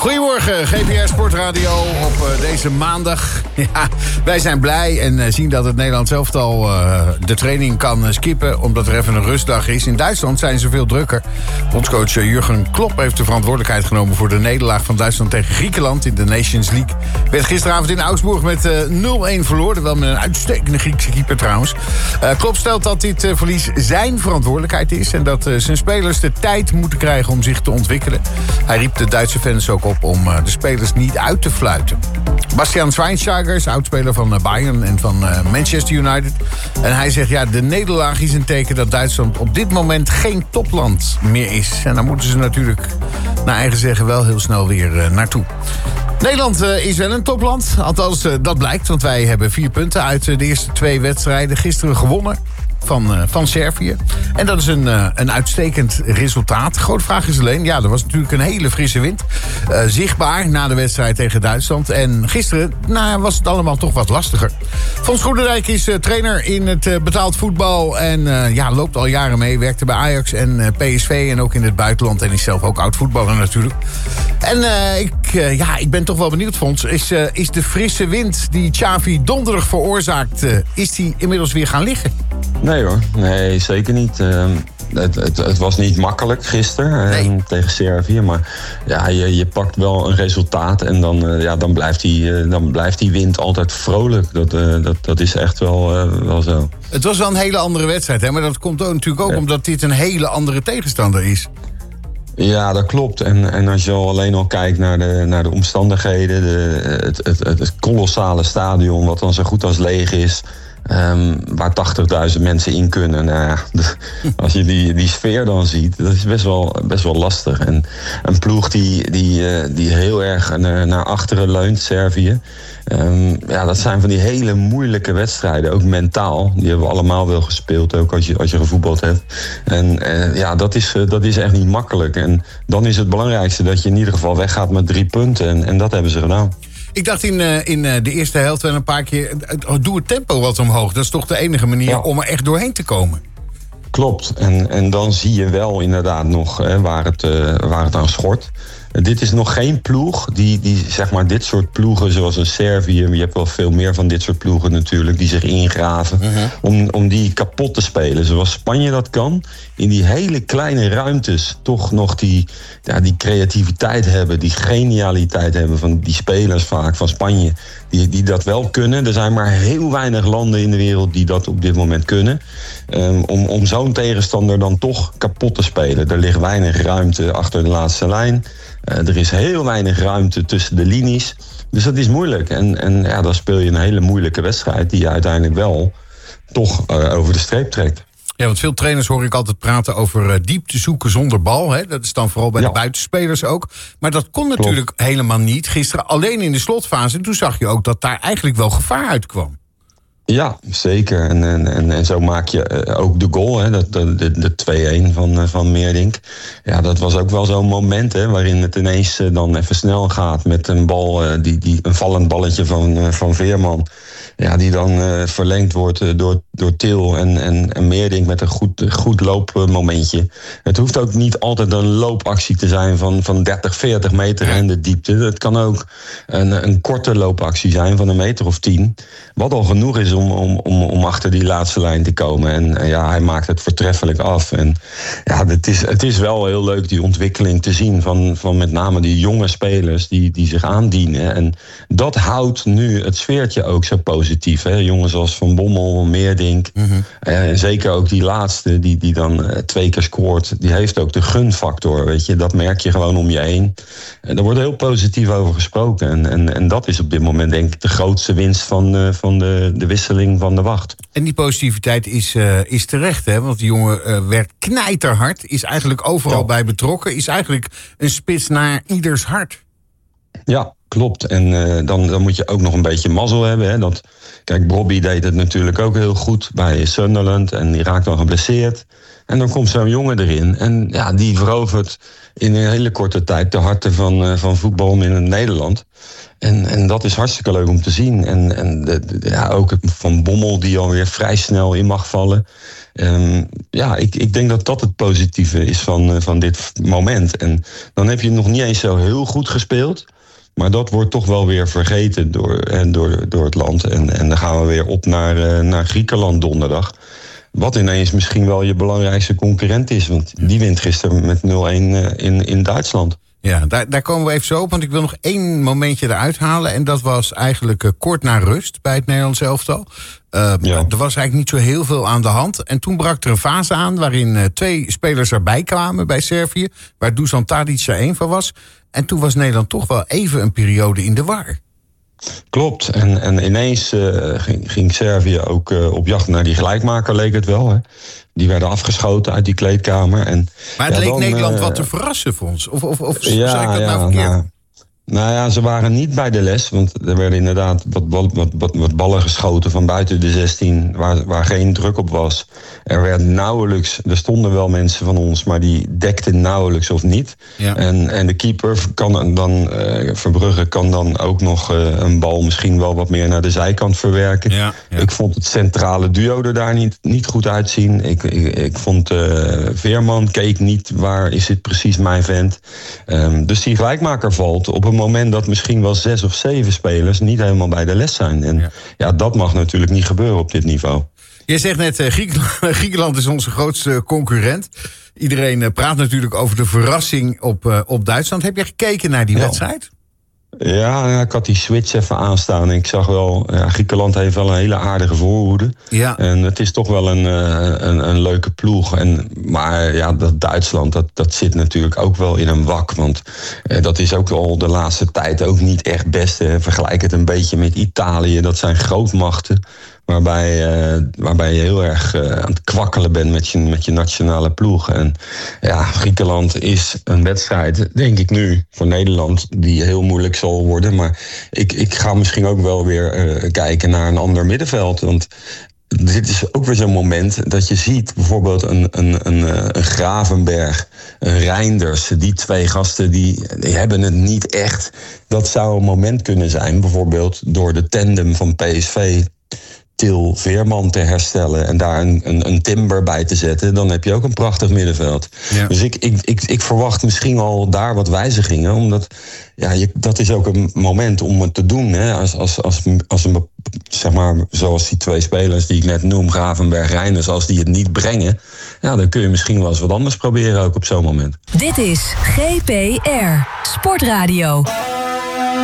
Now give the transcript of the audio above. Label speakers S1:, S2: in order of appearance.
S1: Goedemorgen, GPR Sportradio op deze maandag. Ja, wij zijn blij en zien dat het Nederlands elftal de training kan skippen, omdat er even een rustdag is. In Duitsland zijn ze veel drukker. Bondscoach Jurgen Klopp heeft de verantwoordelijkheid genomen voor de nederlaag van Duitsland tegen Griekenland in de Nations League. Werd gisteravond in Augsburg met 0-1 verloren, wel met een uitstekende Griekse keeper trouwens. Klopp stelt dat dit verlies zijn verantwoordelijkheid is en dat zijn spelers de tijd moeten krijgen om zich te ontwikkelen. Hij riep de Duitse fans ook op om de spelers niet uit te fluiten. Bastian Schweinsteiger is oudspeler van Bayern en van Manchester United. En hij zegt, ja, de nederlaag is een teken dat Duitsland op dit moment geen topland meer is. En daar moeten ze natuurlijk, naar eigen zeggen, wel heel snel weer naartoe. Nederland is wel een topland. Althans, dat blijkt, want wij hebben 4 punten uit de eerste 2 wedstrijden. Gisteren gewonnen van Servië. En dat is een uitstekend resultaat. De grote vraag is alleen, ja, er was natuurlijk een hele frisse wind. Zichtbaar na de wedstrijd tegen Duitsland. En gisteren was het allemaal toch wat lastiger. Fons Groenendijk is trainer in het betaald voetbal. En loopt al jaren mee. Werkte bij Ajax en PSV en ook in het buitenland. En is zelf ook oud voetballer natuurlijk. En ik ben toch wel benieuwd, Fons. Is de frisse wind die Xavi donderdag veroorzaakt, is die inmiddels weer gaan liggen?
S2: Nee hoor, nee, zeker niet. Het was niet makkelijk gisteren tegen Servië. Maar ja, je pakt wel een resultaat en dan blijft die wind altijd vrolijk. Dat is echt wel zo.
S1: Het was wel een hele andere wedstrijd, hè? Maar dat komt ook natuurlijk ook omdat dit een hele andere tegenstander is.
S2: Ja, dat klopt. En als je alleen al kijkt naar de omstandigheden, het kolossale stadion wat dan zo goed als leeg is. Waar 80.000 mensen in kunnen. Nou ja, als je die sfeer dan ziet, dat is best wel lastig. En een ploeg die heel erg naar achteren leunt, Servië. Dat zijn van die hele moeilijke wedstrijden, ook mentaal. Die hebben we allemaal wel gespeeld, ook als je gevoetbald hebt. En dat is echt niet makkelijk. En dan is het belangrijkste dat je in ieder geval weggaat met 3 punten. En dat hebben ze gedaan.
S1: Ik dacht in de eerste helft wel een paar keer, doe het tempo wat omhoog. Dat is toch de enige manier om er echt doorheen te komen.
S2: Klopt. En dan zie je wel inderdaad nog waar het aan schort. Dit is nog geen ploeg die zeg maar dit soort ploegen zoals een Servië, je hebt wel veel meer van dit soort ploegen natuurlijk, die zich ingraven, om die kapot te spelen. Zoals Spanje dat kan, in die hele kleine ruimtes toch nog die creativiteit hebben, die genialiteit hebben van die spelers vaak van Spanje, die dat wel kunnen. Er zijn maar heel weinig landen in de wereld die dat op dit moment kunnen. Om zo'n tegenstander dan toch kapot te spelen. Er ligt weinig ruimte achter de laatste lijn. Er is heel weinig ruimte tussen de linies. Dus dat is moeilijk. En dan speel je een hele moeilijke wedstrijd die je uiteindelijk wel toch over de streep trekt.
S1: Ja, want veel trainers hoor ik altijd praten over diepte zoeken zonder bal. Hè? Dat is dan vooral bij de buitenspelers ook. Maar dat kon natuurlijk helemaal niet. Gisteren alleen in de slotfase. En toen zag je ook dat daar eigenlijk wel gevaar uitkwam.
S2: Ja, zeker. En zo maak je ook de goal, hè, de 2-1 van Meerdink. Ja, dat was ook wel zo'n moment waarin het ineens dan even snel gaat met een bal, een vallend balletje van Veerman. Ja, die dan verlengd wordt door Til en Meerdink met een goed loopmomentje. Het hoeft ook niet altijd een loopactie te zijn van 30, 40 meter in de diepte. Het kan ook een korte loopactie zijn van 1 meter of 10. Wat al genoeg is om achter die laatste lijn te komen. En hij maakt het voortreffelijk af. En ja, het is wel heel leuk die ontwikkeling te zien van met name die jonge spelers die zich aandienen. En dat houdt nu het sfeertje ook zo positief. Hè? Jongens als Van Bommel, Meerdink. En zeker ook die laatste die dan 2 keer scoort. Die heeft ook de gunfactor, weet je. Dat merk je gewoon om je heen. En daar wordt heel positief over gesproken. En dat is op dit moment denk ik de grootste winst van de wisseling van de wacht.
S1: En die positiviteit is terecht, hè? Want die jongen werd knijterhard. Is eigenlijk overal bij betrokken. Is eigenlijk een spits naar ieders hart.
S2: Ja, klopt. En dan moet je ook nog een beetje mazzel hebben. Hè? Kijk, Bobby deed het natuurlijk ook heel goed bij Sunderland. En die raakt dan geblesseerd. En dan komt zo'n jongen erin. En ja, die verovert in een hele korte tijd de harten van voetbal in Nederland. En dat is hartstikke leuk om te zien. En ook Van Bommel die alweer vrij snel in mag vallen. Ik denk dat dat het positieve is van dit moment. En dan heb je nog niet eens zo heel goed gespeeld. Maar dat wordt toch wel weer vergeten door het land. En dan gaan we weer op naar Griekenland donderdag. Wat ineens misschien wel je belangrijkste concurrent is. Want die wint gisteren met 0-1 in Duitsland. Ja,
S1: daar komen we even zo op. Want ik wil nog 1 momentje eruit halen. En dat was eigenlijk kort na rust bij het Nederlands elftal. Er was eigenlijk niet zo heel veel aan de hand. En toen brak er een fase aan waarin 2 spelers erbij kwamen bij Servië. Waar Dusan Tadic er 1 van was. En toen was Nederland toch wel even een periode in de war.
S2: Klopt. En ineens ging Servië ook op jacht naar die gelijkmaker, leek het wel. Hè. Die werden afgeschoten uit die kleedkamer.
S1: Maar het leek Nederland wat te verrassen voor ons. Of zeg ik dat nou verkeerd?
S2: Nou ja, ze waren niet bij de les. Want er werden inderdaad wat ballen geschoten van buiten de 16... waar geen druk op was. Er stonden wel mensen van ons... maar die dekten nauwelijks of niet. Ja. En de keeper Verbrugge kan dan ook nog een bal... misschien wel wat meer naar de zijkant verwerken. Ja. Ik vond het centrale duo er daar niet goed uitzien. Ik vond Veerman keek niet... waar is dit precies mijn vent? Dus die gelijkmaker valt op een moment dat misschien wel 6 of 7 spelers niet helemaal bij de les zijn. En dat mag natuurlijk niet gebeuren op dit niveau.
S1: Je zegt net, Griekenland is onze grootste concurrent. Iedereen praat natuurlijk over de verrassing op Duitsland. Heb je gekeken naar die wedstrijd?
S2: Ja, ik had die switch even aanstaan. En ik zag wel, Griekenland heeft wel een hele aardige voorhoede. Ja. En het is toch wel een leuke ploeg. Maar dat Duitsland, dat zit natuurlijk ook wel in een wak. Want dat is ook al de laatste tijd ook niet echt best. Vergelijk het een beetje met Italië. Dat zijn grootmachten. Waarbij je heel erg aan het kwakkelen bent met je nationale ploeg. En Griekenland is een wedstrijd, denk ik nu, voor Nederland... die heel moeilijk zal worden. Maar ik ga misschien ook wel weer kijken naar een ander middenveld. Want dit is ook weer zo'n moment dat je ziet... bijvoorbeeld een Gravenberg, een Reinders... die 2 gasten die hebben het niet echt. Dat zou een moment kunnen zijn, bijvoorbeeld door de tandem van PSV... Til Veerman te herstellen en daar een Timber bij te zetten... dan heb je ook een prachtig middenveld. Ja. Dus ik verwacht misschien al daar wat wijzigingen... omdat dat is ook een moment om het te doen. Hè? Als een, zeg maar, zoals die 2 spelers die ik net noem... Gravenberg, Reinders, als die het niet brengen... dan kun je misschien wel eens wat anders proberen ook op zo'n moment.
S3: Dit is GPR Sportradio.